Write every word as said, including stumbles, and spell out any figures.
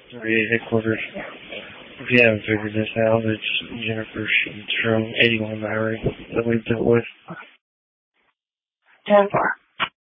thirty-eight headquarters. If you haven't figured this out, it's Jennifer Sheets from eighty-one Bowery that we've dealt with. Jennifer.